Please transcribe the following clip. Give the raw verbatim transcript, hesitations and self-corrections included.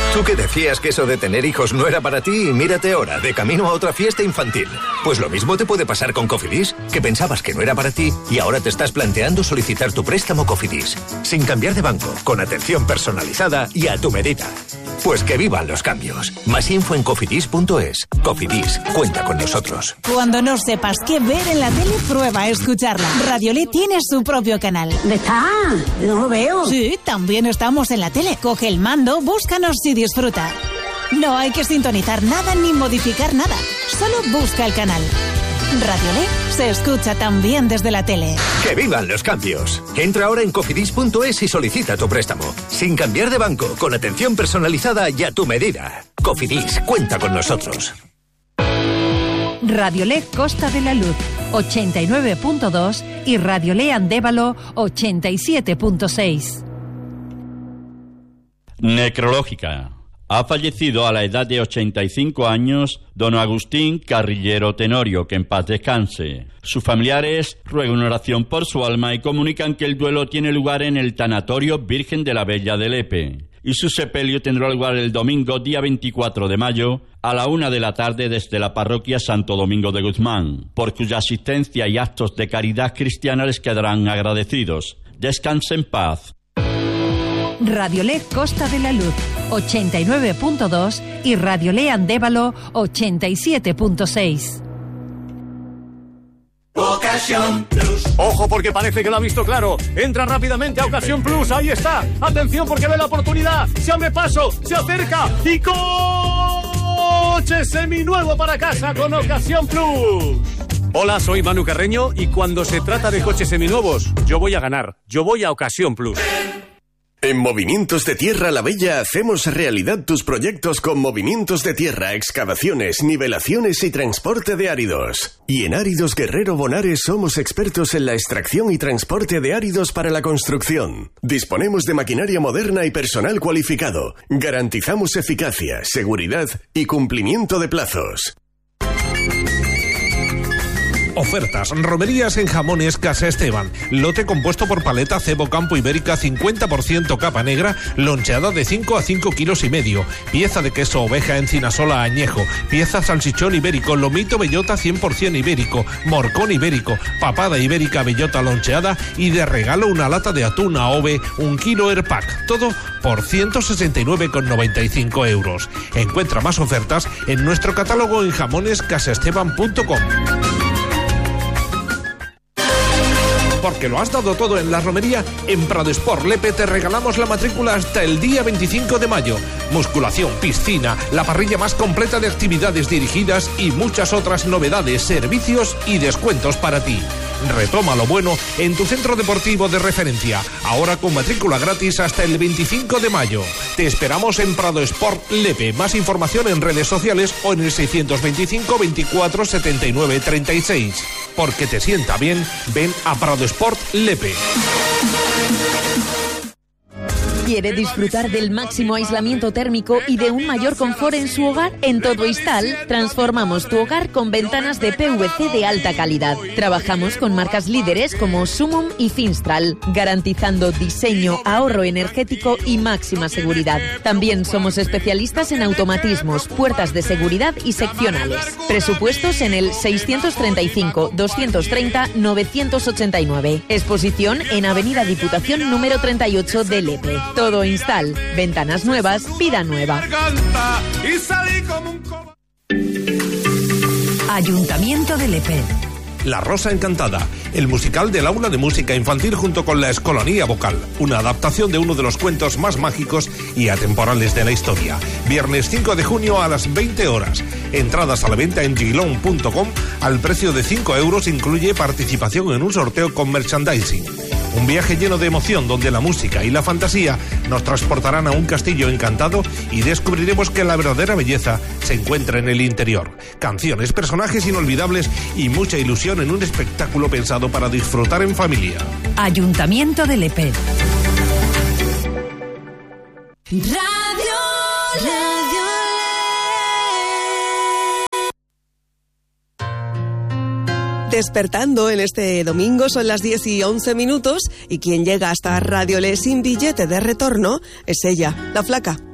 Tú que decías que eso de tener hijos no era para ti y mírate ahora, de camino a otra fiesta infantil. Pues lo mismo te puede pasar con Cofidis, que pensabas que no era para ti y ahora te estás planteando solicitar tu préstamo Cofidis. Sin cambiar de banco, con atención personalizada y a tu medida. Pues que vivan los cambios. Más info en cofidis punto es. Cofidis, cuenta con nosotros. Cuando no sepas qué ver en la tele, prueba a escucharla. Radiolé tiene su propio canal. ¿Dónde está? No lo veo. Sí, también estamos en la tele. Coge el mando, búscanos y disfruta. No hay que sintonizar nada ni modificar nada. Solo busca el canal. Radiolé se escucha también desde la tele. ¡Que vivan los cambios! Entra ahora en cofidis punto es y solicita tu préstamo. Sin cambiar de banco, con atención personalizada y a tu medida. Cofidis, cuenta con nosotros. Radiolé Costa de la Luz, ochenta y nueve punto dos y Radiolé Andévalo, ochenta y siete punto seis. Necrológica. Ha fallecido a la edad de ochenta y cinco años don Agustín Carrillero Tenorio, que en paz descanse. Sus familiares ruegan una oración por su alma y comunican que el duelo tiene lugar en el Tanatorio Virgen de la Bella de Lepe. Y su sepelio tendrá lugar el domingo, día veinticuatro de mayo, a la una de la tarde desde la parroquia Santo Domingo de Guzmán, por cuya asistencia y actos de caridad cristiana les quedarán agradecidos. Descanse en paz. Radiolé Costa de la Luz, ochenta y nueve punto dos y Radiolé Andévalo, ochenta y siete punto seis. Ocasión Plus. Ojo, porque parece que lo ha visto claro. Entra rápidamente a Ocasión Plus. Ahí está. Atención, porque ve la oportunidad. Se abre paso, se acerca y coche seminuevo para casa con Ocasión Plus. Hola, soy Manu Carreño y cuando se trata de coches seminuevos, yo voy a ganar. Yo voy a Ocasión Plus. En Movimientos de Tierra La Bella hacemos realidad tus proyectos con movimientos de tierra, excavaciones, nivelaciones y transporte de áridos. Y en Áridos Guerrero Bonares somos expertos en la extracción y transporte de áridos para la construcción. Disponemos de maquinaria moderna y personal cualificado. Garantizamos eficacia, seguridad y cumplimiento de plazos. Ofertas, romerías en jamones Casa Esteban. Lote compuesto por paleta cebo campo ibérica cincuenta por ciento capa negra, loncheada de cinco a cinco kilos y medio. Pieza de queso oveja encinasola añejo. Pieza salchichón ibérico, lomito bellota cien por ciento ibérico, morcón ibérico, papada ibérica bellota loncheada y de regalo una lata de atún a ove, un kilo Airpack. Todo por ciento sesenta y nueve con noventa y cinco euros. Encuentra más ofertas en nuestro catálogo en jamones casa esteban punto com. Porque lo has dado todo en la romería, en Prado Sport Lepe te regalamos la matrícula hasta el día veinticinco de mayo. Musculación, piscina, la parrilla más completa de actividades dirigidas y muchas otras novedades, servicios y descuentos para ti. Retoma lo bueno en tu centro deportivo de referencia, ahora con matrícula gratis hasta el veinticinco de mayo. Te esperamos en Prado Sport Lepe. Más información en redes sociales o en el seiscientos veinticinco veinticuatro setenta y nueve treinta y seis. Porque te sienta bien, ven a Prado Sport Lepe. ¿Quiere disfrutar del máximo aislamiento térmico y de un mayor confort en su hogar? En Todo Instal transformamos tu hogar con ventanas de P V C de alta calidad. Trabajamos con marcas líderes como Sumum y Finstral, garantizando diseño, ahorro energético y máxima seguridad. También somos especialistas en automatismos, puertas de seguridad y seccionales. Presupuestos en el seiscientos treinta y cinco doscientos treinta novecientos ochenta y nueve. Exposición en Avenida Diputación número treinta y ocho de Lepe. Todo Instal. Ventanas nuevas, vida nueva. Ayuntamiento de Lepe. La Rosa Encantada, el musical del aula de música infantil junto con la Escolanía Vocal, una adaptación de uno de los cuentos más mágicos y atemporales de la historia. Viernes cinco de junio a las veinte horas. Entradas a la venta en gilón punto com al precio de cinco euros, incluye participación en un sorteo con merchandising. Un viaje lleno de emoción donde la música y la fantasía nos transportarán a un castillo encantado y descubriremos que la verdadera belleza se encuentra en el interior. Canciones, personajes inolvidables y mucha ilusión en un espectáculo pensado para disfrutar en familia. Ayuntamiento de Lepe. Radio, Radio Despertando en este domingo son las diez y once minutos y quien llega hasta Radiolé sin billete de retorno es ella, la Flaca.